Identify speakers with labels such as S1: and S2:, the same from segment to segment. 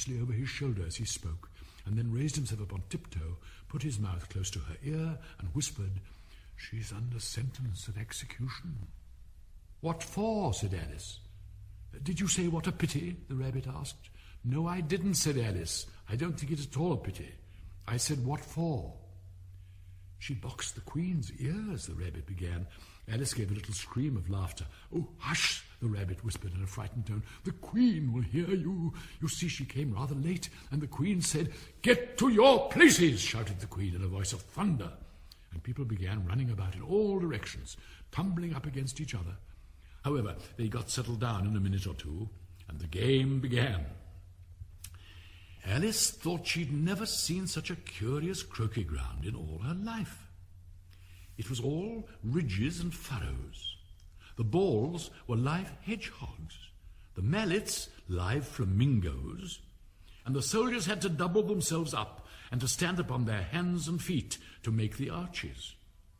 S1: cautiously over his shoulder as he spoke, and then raised himself up on tiptoe, put his mouth close to her ear, and whispered, "She's under sentence of execution." "What for?" said Alice. "Did you say what a pity?" the rabbit asked. "No, I didn't," said Alice. "I don't think it at all a pity. I said, what for?" "She boxed the Queen's ears," the rabbit began. Alice gave a little scream of laughter. "Oh, hush," the rabbit whispered in a frightened tone. "The Queen will hear you. You see, she came rather late, and the Queen said—" "Get to your places," shouted the Queen in a voice of thunder. And people began running about in all directions, tumbling up against each other. However, they got settled down in a minute or two, and the game began. Alice thought she'd never seen such a curious croquet ground in all her life. It was all ridges and furrows. The balls were live hedgehogs, the mallets live flamingos, and the soldiers had to double themselves up and to stand upon their hands and feet to make the arches.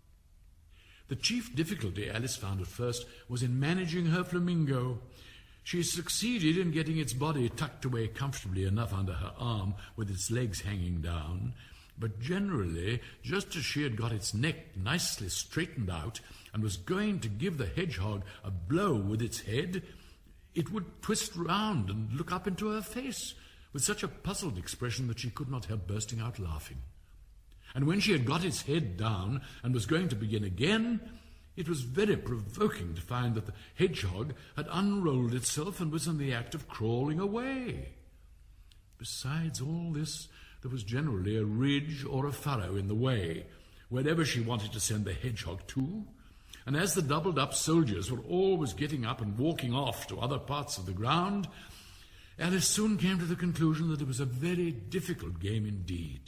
S1: The chief difficulty Alice found at first was in managing her flamingo. She succeeded in getting its body tucked away comfortably enough under her arm with its legs hanging down, but generally, just as she had got its neck nicely straightened out and was going to give the hedgehog a blow with its head, it would twist round and look up into her face with such a puzzled expression that she could not help bursting out laughing. And when she had got its head down and was going to begin again, it was very provoking to find that the hedgehog had unrolled itself and was in the act of crawling away. Besides all this, there was generally a ridge or a furrow in the way, wherever she wanted to send the hedgehog to, and as the doubled-up soldiers were always getting up and walking off to other parts of the ground, Alice soon came to the conclusion that it was a very difficult game indeed.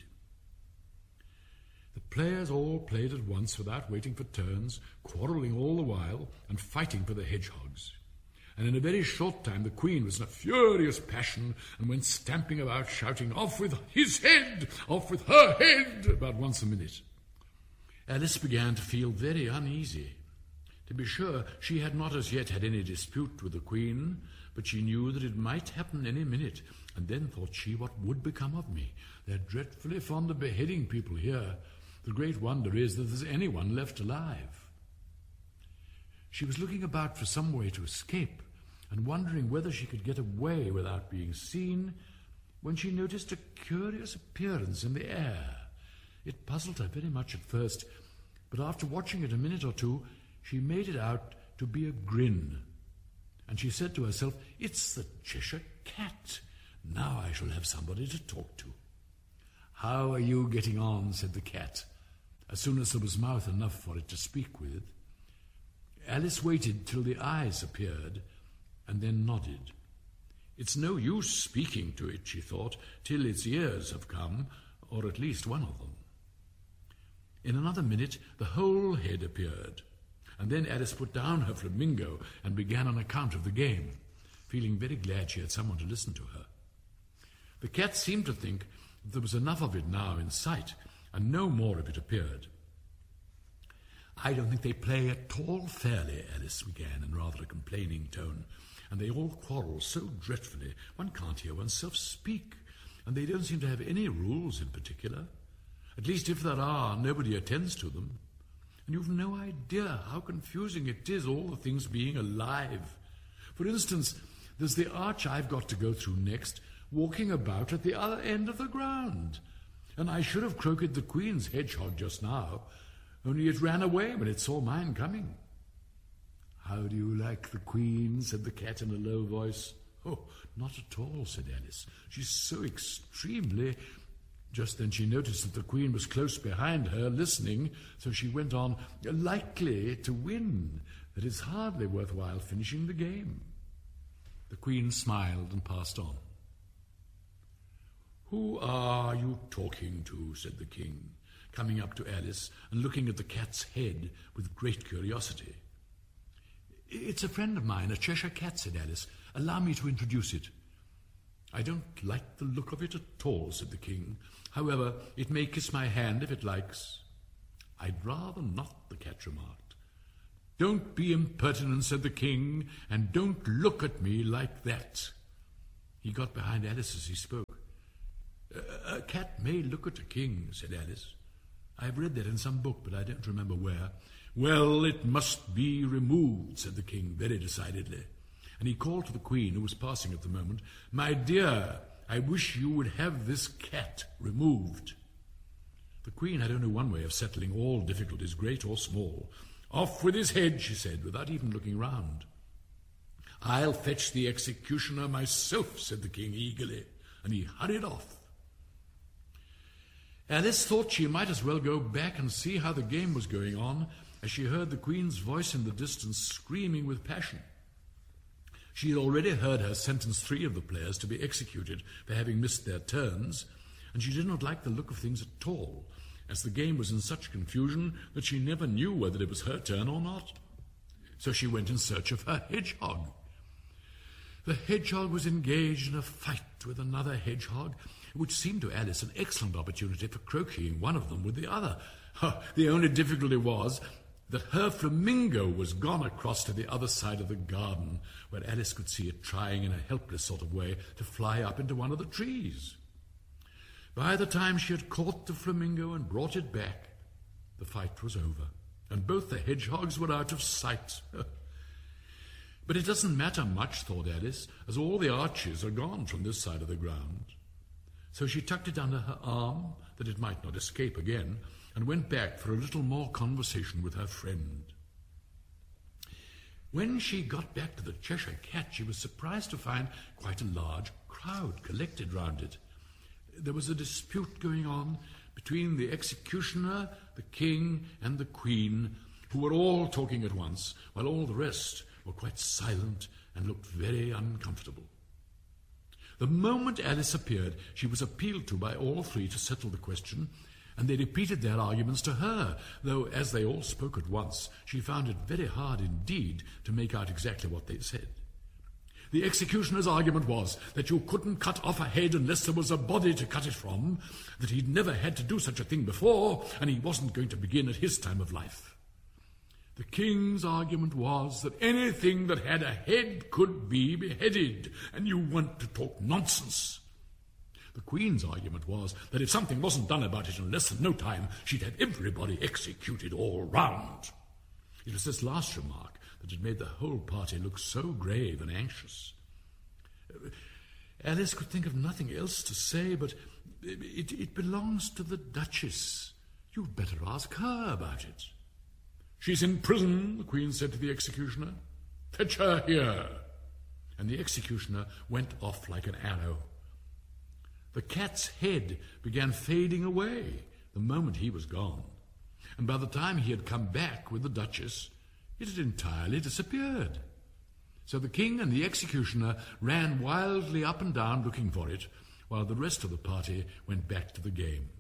S1: The players all played at once without waiting for turns, quarrelling all the while and fighting for the hedgehogs. And in a very short time the Queen was in a furious passion and went stamping about, shouting, "Off with his head! Off with her head!" about once a minute. Alice began to feel very uneasy. To be sure, she had not as yet had any dispute with the Queen, but she knew that it might happen any minute, and then thought she, what would become of me? They're dreadfully fond of beheading people here. The great wonder is that there's anyone left alive. She was looking about for some way to escape and wondering whether she could get away without being seen, when she noticed a curious appearance in the air. It puzzled her very much at first, but after watching it a minute or two, she made it out to be a grin. And she said to herself, "It's the Cheshire Cat. Now I shall have somebody to talk to." "How are you getting on?" said the cat, as soon as there was mouth enough for it to speak with. Alice waited till the eyes appeared, and then nodded. "It's no use speaking to it," she thought, "till its ears have come, or at least one of them." In another minute the whole head appeared, and then Alice put down her flamingo and began an account of the game, feeling very glad she had someone to listen to her. The cat seemed to think that there was enough of it now in sight, and no more of it appeared. "I don't think they play at all fairly," Alice began in rather a complaining tone, "and they all quarrel so dreadfully one can't hear oneself speak, and they don't seem to have any rules in particular. At least if there are, nobody attends to them. And you've no idea how confusing it is, all the things being alive. For instance, there's the arch I've got to go through next, walking about at the other end of the ground. And I should have croqueted the Queen's hedgehog just now, only it ran away when it saw mine coming." "How do you like the Queen?" said the cat in a low voice. "Oh, not at all," said Alice. "She's so extremely—" Just then she noticed that the Queen was close behind her, listening, so she went on, "Likely to win, that it's hardly worthwhile finishing the game." The Queen smiled and passed on. "Who are you talking to?" said the King, coming up to Alice and looking at the cat's head with great curiosity. "It's a friend of mine, a Cheshire Cat," said Alice. "Allow me to introduce it." "I don't like the look of it at all," said the King. "However, it may kiss my hand if it likes." "I'd rather not," the cat remarked. "Don't be impertinent," said the King, "and don't look at me like that." He got behind Alice as he spoke. A cat may look at a king, said Alice. I've read that in some book, but I don't remember where. Well, it must be removed, said the king very decidedly. And he called to the queen, who was passing at the moment, My dear, I wish you would have this cat removed. The queen had only one way of settling all difficulties, great or small. Off with his head, she said, without even looking round. I'll fetch the executioner myself, said the king eagerly, and he hurried off. Alice thought she might as well go back and see how the game was going on, as she heard the queen's voice in the distance screaming with passion. She had already heard her sentence 3 of the players to be executed for having missed their turns, and she did not like the look of things at all, as the game was in such confusion that she never knew whether it was her turn or not. So she went in search of her hedgehog. The hedgehog was engaged in a fight with another hedgehog, which seemed to Alice an excellent opportunity for croqueting one of them with the other. The only difficulty was that her flamingo was gone across to the other side of the garden, where Alice could see it trying in a helpless sort of way to fly up into one of the trees. By the time she had caught the flamingo and brought it back, the fight was over, and both the hedgehogs were out of sight. But it doesn't matter much, thought Alice, as all the arches are gone from this side of the ground. So she tucked it under her arm, that it might not escape again, and went back for a little more conversation with her friend. When she got back to the Cheshire Cat, she was surprised to find quite a large crowd collected round it. There was a dispute going on between the executioner, the king, and the queen, who were all talking at once, while all the rest were quite silent and looked very uncomfortable. The moment Alice appeared, she was appealed to by all three to settle the question, and they repeated their arguments to her, though as they all spoke at once, she found it very hard indeed to make out exactly what they said. The executioner's argument was that you couldn't cut off a head unless there was a body to cut it from, that he'd never had to do such a thing before, and he wasn't going to begin at his time of life. The king's argument was that anything that had a head could be beheaded, and you want to talk nonsense. The queen's argument was that if something wasn't done about it in less than no time, she'd have everybody executed all round. It was this last remark that had made the whole party look so grave and anxious. Alice could think of nothing else to say, but it belongs to the Duchess. You'd better ask her about it. She's in prison, the Queen said to the executioner. Fetch her here. And the executioner went off like an arrow. The cat's head began fading away the moment he was gone, and by the time he had come back with the Duchess, it had entirely disappeared. So the king and the executioner ran wildly up and down looking for it, while the rest of the party went back to the game.